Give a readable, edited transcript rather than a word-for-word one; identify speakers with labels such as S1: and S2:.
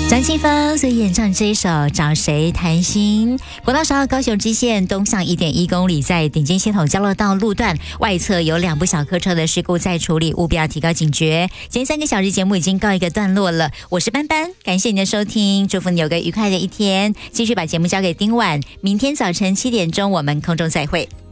S1: 张清芳所演唱这一首《找谁谈心》。国道10号高雄支线东向 1.1 公里，在顶尖系统交流道路段外侧有2部小客车的事故在处理，务必要提高警觉。今天3个小时节目已经告一个段落了，我是班班，感谢你的收听，祝福你有个愉快的一天。继续把节目交给丁婉，明天早晨7点钟我们空中再会。